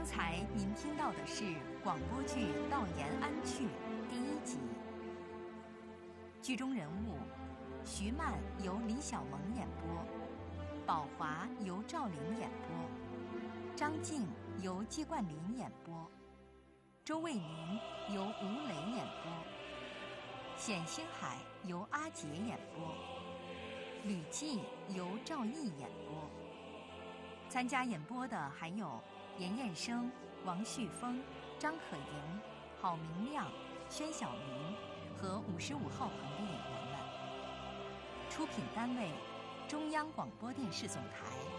才您听到的是广播剧《道延安去》第1集。剧中人物：徐曼由李小萌演播，宝华由赵玲演播，张静由季冠霖演播，周卫民由吴磊演播，冼星海由阿杰演播，吕季由赵毅演播。参加演播的还有严彦生、王旭峰、张可盈、郝明亮、宣晓明和55号棚的演员们。出品单位：中央广播电视总台。